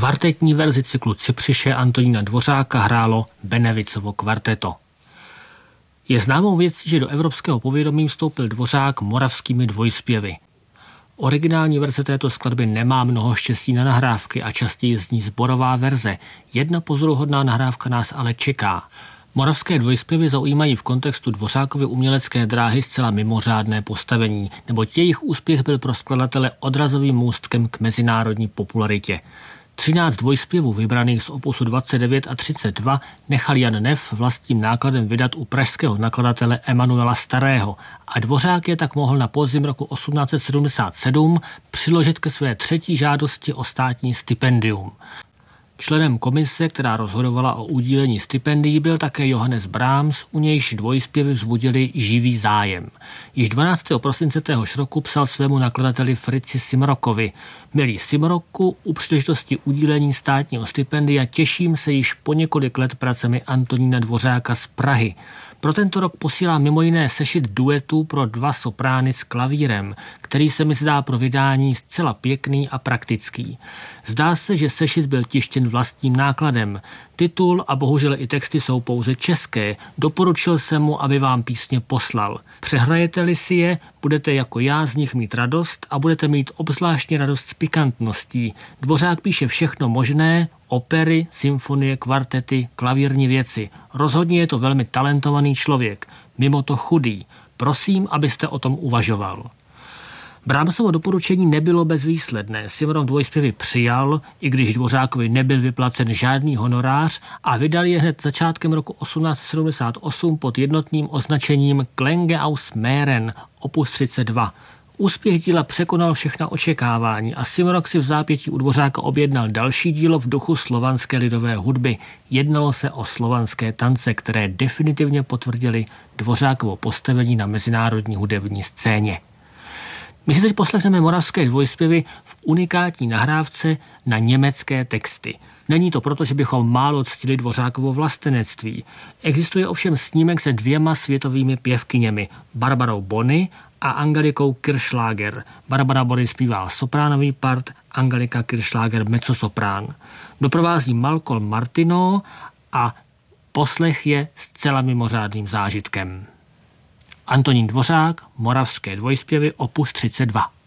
Kvartetní verzi cyklu Cypřiše Antonína Dvořáka hrálo Benevicovo kvarteto. Je známou věcí, že do evropského povědomí vstoupil Dvořák moravskými dvojspěvy. Originální verze této skladby nemá mnoho štěstí na nahrávky a častěji zní sborová verze. Jedna pozoruhodná nahrávka nás ale čeká. Moravské dvojspěvy zaujímají v kontextu Dvořákovy umělecké dráhy zcela mimořádné postavení, neboť jejich úspěch byl pro skladatele odrazovým můstkem k mezinárodní popularitě. 13 dvojspěvů vybraných z opusu 29 a 32 nechal Jan Neff vlastním nákladem vydat u pražského nakladatele Emanuela Starého a Dvořák je tak mohl na podzim roku 1877 přiložit ke své třetí žádosti o státní stipendium. Členem komise, která rozhodovala o udílení stipendií, byl také Johannes Brahms, u nějž dvojspěvy vzbudili živý zájem. Již 12. prosince téhož roku psal svému nakladateli Fritzi Simrokovi: Milý Simroku, u příležitosti udílení státního stipendia těším se již po několik let pracemi Antonína Dvořáka z Prahy. Pro tento rok posílám mimo jiné sešit duetů pro 2 soprány s klavírem, který se mi zdá pro vydání zcela pěkný a praktický. Zdá se, že sešit byl tištěn vlastním nákladem. Titul a bohužel i texty jsou pouze české. Doporučil jsem mu, aby vám písně poslal. Přehrajete-li si je, budete jako já z nich mít radost a budete mít obzvláštní radost z pikantností. Dvořák píše všechno možné, opery, symfonie, kvartety, klavírní věci. Rozhodně je to velmi talentovaný člověk, mimo to chudý. Prosím, abyste o tom uvažoval. Brahmsovo doporučení nebylo bezvýsledné. Simrok dvojspěvy přijal, i když Dvořákovi nebyl vyplacen žádný honorář, a vydal je hned začátkem roku 1878 pod jednotným označením Klänge aus Mähren, opus 32. Úspěch díla překonal všechna očekávání a Simrok si v zápětí u Dvořáka objednal další dílo v duchu slovanské lidové hudby. Jednalo se o slovanské tance, které definitivně potvrdily Dvořákovo postavení na mezinárodní hudební scéně. My si teď poslechneme moravské dvojspěvy v unikátní nahrávce na německé texty. Není to proto, že bychom málo ctili Dvořákovo vlastenectví. Existuje ovšem snímek se 2 světovými pěvkyněmi, Barbarou Bony a Angelikou Kirchschlager. Barbara Bony zpívá sopránový part, Angelika Kirchschlager mezzosoprán. Doprovází Malcolm Martineau a poslech je zcela mimořádným zážitkem. Antonín Dvořák, moravské dvojspěvy, opus 32.